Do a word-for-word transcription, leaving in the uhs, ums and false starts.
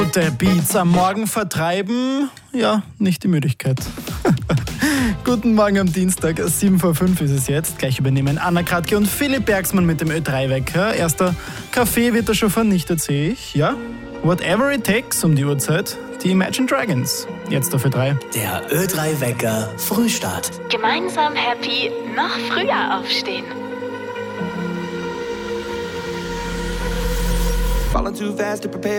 Gute Beats am Morgen vertreiben, ja, nicht die Müdigkeit. Guten Morgen am Dienstag, sieben vor fünf ist es jetzt. Gleich übernehmen Anna Kratke und Philipp Bergsmann mit dem Ö drei Wecker. Erster Kaffee wird da schon vernichtet, sehe ich. Ja, whatever it takes um die Uhrzeit. Die Imagine Dragons. Jetzt auf Ö drei. Der Ö drei Wecker Frühstart. Gemeinsam happy noch früher aufstehen. Falling too fast to prepare